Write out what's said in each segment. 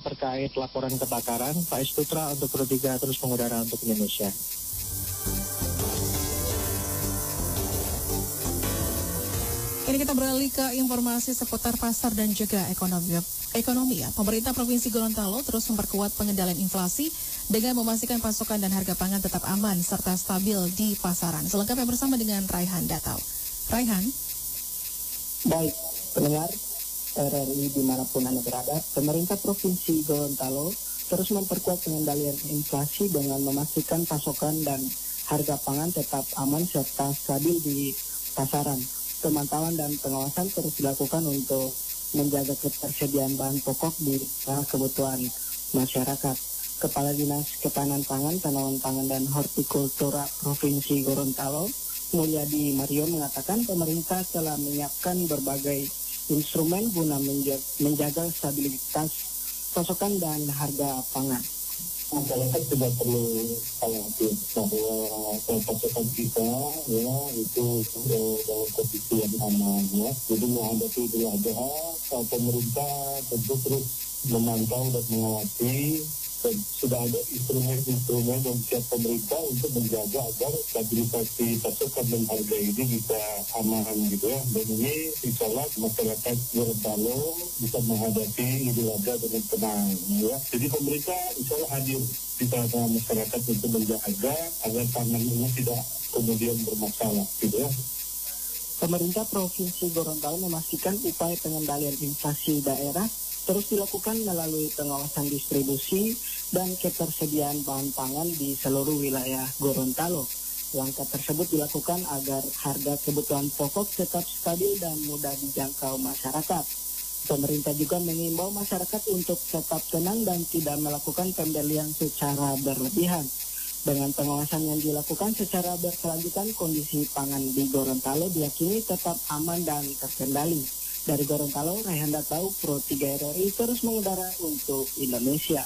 terkait laporan kebakaran. Pak Isputra untuk Pro 3 terus mengudara untuk Indonesia. Kini kita beralih ke informasi seputar pasar dan juga ekonomi ya. Pemerintah Provinsi Gorontalo terus memperkuat pengendalian inflasi dengan memastikan pasokan dan harga pangan tetap aman serta stabil di pasaran. Selengkapnya bersama dengan Raihan Datau. Raihan. Baik, pendengar RRI dimanapun Anda berada, pemerintah Provinsi Gorontalo terus memperkuat pengendalian inflasi dengan memastikan pasokan dan harga pangan tetap aman serta stabil di pasaran. Pemantauan dan pengawasan terus dilakukan untuk menjaga ketersediaan bahan pokok di kebutuhan masyarakat. Kepala Dinas Ketahanan Pangan, Tanaman Pangan dan Hortikultura Provinsi Gorontalo, Mulyadi Mario mengatakan pemerintah telah menyiapkan berbagai instrumen guna menjaga stabilitas pasokan dan harga pangan. Masyarakat tidak perlu khawatir bahwa pasokan kita ya itu dalam kondisi yang aman ya. Jadi menghadapi Idul Adha, pemerintah tentu terus memantau dan mengawasi, dan sudah ada instrumen-instrumen yang siap pemerintah untuk menjaga agar stabilisasi pasokan dan harga ini bisa aman gitu ya. Dan ini insya Allah masyarakat Gorontalo bisa menghadapi Idul Adha dengan tenang ya. Jadi pemerintah insya Allah hadir di tengah masyarakat untuk menjaga agar pangan ini tidak kemudian bermasalah gitu ya. Pemerintah Provinsi Gorontalo memastikan upaya pengendalian inflasi daerah terus dilakukan melalui pengawasan distribusi dan ketersediaan bahan pangan di seluruh wilayah Gorontalo. Langkah tersebut dilakukan agar harga kebutuhan pokok tetap stabil dan mudah dijangkau masyarakat. Pemerintah juga mengimbau masyarakat untuk tetap tenang dan tidak melakukan pembelian secara berlebihan. Dengan pengawasan yang dilakukan secara berkelanjutan, kondisi pangan di Gorontalo diyakini tetap aman dan terkendali. Dari Gorontalo, Raihan Datau, Pro 3 RRI terus mengudara untuk Indonesia.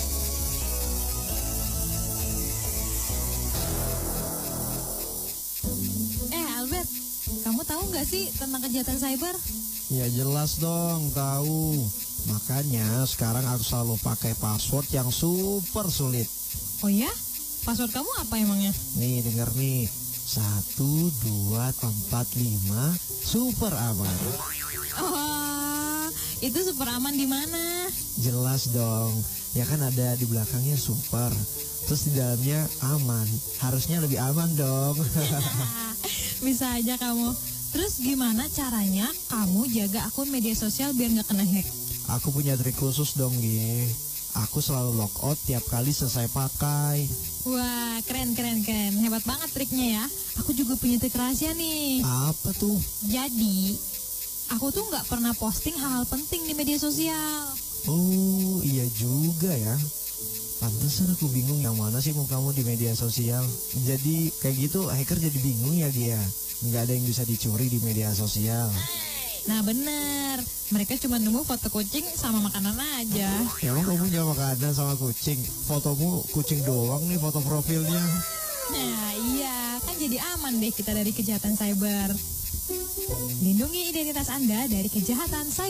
Albert, kamu tahu nggak sih tentang kejahatan cyber? Ya jelas dong, tahu. Makanya sekarang aku selalu pakai password yang super sulit. Oh ya? Password kamu apa emangnya? Nih, denger nih. 1, 2, 4, 5, super aman. Oh, itu super aman di mana? Jelas dong. Ya kan ada di belakangnya super. Terus di dalamnya aman. Harusnya lebih aman dong. Bisa aja kamu. Terus gimana caranya kamu jaga akun media sosial biar nggak kena hack? Aku punya trik khusus dong, Gi. Aku selalu logout tiap kali selesai pakai. Wah, keren. Hebat banget triknya ya. Aku juga punya trik rahasia nih. Apa tuh? Jadi, aku tuh nggak pernah posting hal-hal penting di media sosial. Oh, iya juga ya. Pantesan aku bingung yang mana sih mau kamu di media sosial. Jadi kayak gitu hacker jadi bingung ya, Gia. Nggak ada yang bisa dicuri di media sosial. Nah bener, mereka cuma nemu foto kucing sama makanan aja. Emang kamu punya makanan sama kucing? Fotomu kucing doang nih foto profilnya. Nah iya, kan jadi aman deh kita dari kejahatan cyber. Lindungi identitas Anda dari kejahatan cyber.